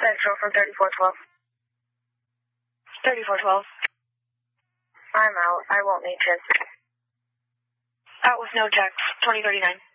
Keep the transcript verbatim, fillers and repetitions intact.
Central from thirty-four twelve. thirty-four twelve. I'm out. I won't need transfer. Out with no text. twenty thirty-nine.